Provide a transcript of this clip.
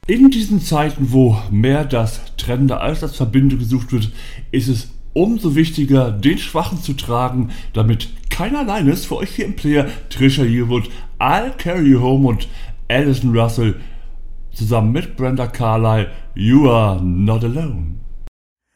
In diesen Zeiten, wo mehr das Trennende als das Verbindende gesucht wird, ist es umso wichtiger, den Schwachen zu tragen, damit keiner allein ist. Für euch hier im Player Trisha Yearwood, I'll Carry You Home und Alison Russell zusammen mit Brenda Carlile, You Are Not Alone.